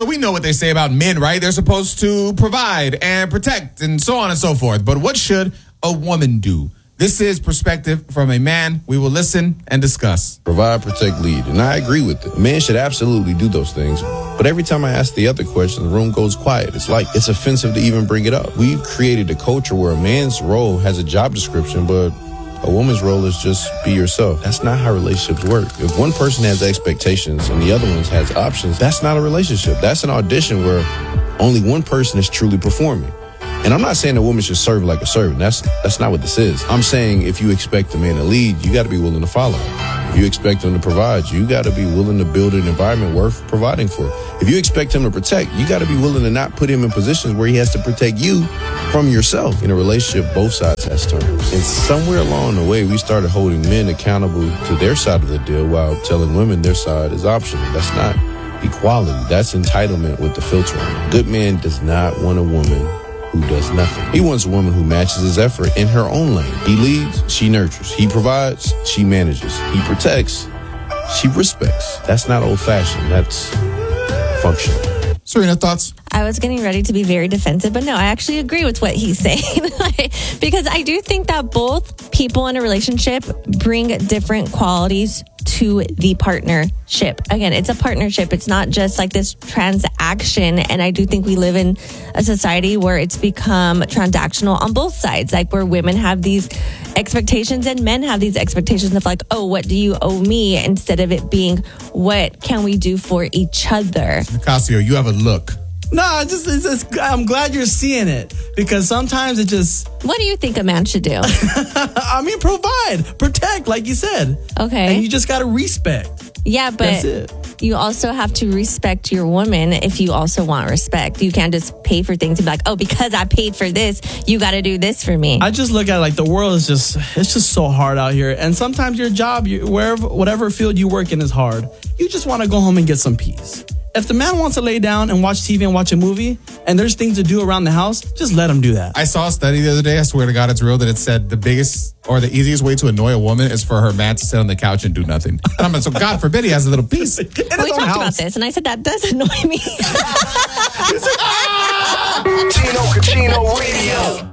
So we know what they say about men, right? They're supposed to provide and protect and so on and so forth. But what should a woman do? This is Perspective from a Man. We will listen and discuss. Provide, protect, lead. And I agree with it. Men should absolutely do those things. But every time I ask the other question, the room goes quiet. It's like it's offensive to even bring it up. We've created a culture where a man's role has a job description, but a woman's role is just be yourself. That's not how relationships work. If one person has expectations and the other one has options, that's not a relationship. That's an audition where only one person is truly performing. And I'm not saying a woman should serve like a servant. That's not what this is. I'm saying if you expect a man to lead, you got to be willing to follow. If you expect him to provide, you got to be willing to build an environment worth providing for. If you expect him to protect, you got to be willing to not put him in positions where he has to protect you from yourself. In a relationship, both sides has terms. And somewhere along the way, we started holding men accountable to their side of the deal while telling women their side is optional. That's not equality. That's entitlement with the filter on it. A good man does not want a woman who does nothing. He wants a woman who matches his effort in her own lane. He leads, she nurtures. He provides, she manages. He protects, she respects. That's not old-fashioned. That's functional. Serena, thoughts? I was getting ready to be very defensive, but no, I actually agree with what he's saying. Because I do think that both people in a relationship bring different qualities to the partnership. Again, it's a partnership. It's not just like this transaction. And I do think we live in a society where it's become transactional on both sides, like where women have these expectations and men have these expectations of like, oh, what do you owe me? Instead of it being, what can we do for each other? Nicasio, you have a look. No, it's just, I'm glad you're seeing it because sometimes it just... What do you think a man should do? I mean, provide, protect, like you said. Okay. And you just got to respect. Yeah, but That's it. You also have to respect your woman if you also want respect. You can't just pay for things and be like, oh, because I paid for this, you got to do this for me. I just look at it like the world is just, it's just so hard out here. And sometimes your job, whatever field you work in is hard. You just want to go home and get some peace. If the man wants to lay down and watch TV and watch a movie and there's things to do around the house, just let him do that. I saw a study the other day, I swear to God it's real, that it said the biggest or the easiest way to annoy a woman is for her man to sit on the couch and do nothing. And I'm like, so God forbid he has a little piece. We talked about this and I said that does annoy me. Tino Cucino Radio.